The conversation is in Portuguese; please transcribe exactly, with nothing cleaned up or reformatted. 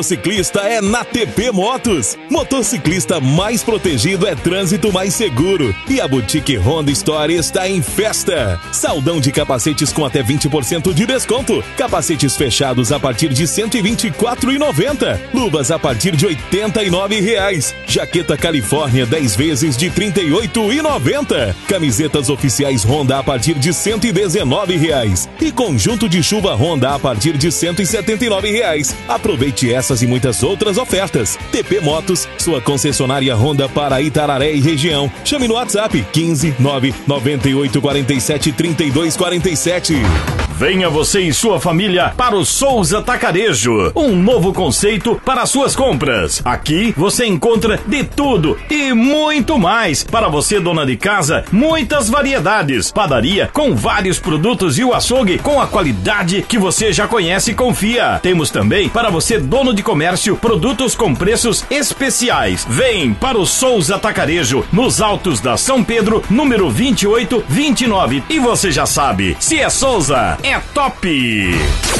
Ciclista é na T P Motos. Motociclista mais protegido é trânsito mais seguro. E a Boutique Honda Store está em festa. Saldão de capacetes com até vinte por cento de desconto. Capacetes fechados a partir de cento e vinte e quatro reais e noventa centavos. Luvas a partir de oitenta e nove reais. Jaqueta Califórnia dez vezes de trinta e oito reais e noventa centavos. Camisetas oficiais Honda a partir de cento e dezenove reais. E conjunto de chuva Honda a partir de cento e setenta e nove reais. Aproveite essa e muitas outras ofertas. T P Motos, sua concessionária Honda para Itararé e região. Chame no WhatsApp quinze nove nove oito quatro sete três dois quatro sete. Venha você e sua família para o Souza Atacarejo, um novo conceito para suas compras. Aqui você encontra de tudo e muito mais. Para você, dona de casa, muitas variedades. Padaria com vários produtos e o açougue com a qualidade que você já conhece e confia. Temos também para você, dono de comércio, produtos com preços especiais. Vem para o Souza Atacarejo, nos Altos da São Pedro, número vinte e oito vinte e nove. E você já sabe, se é Souza, é top!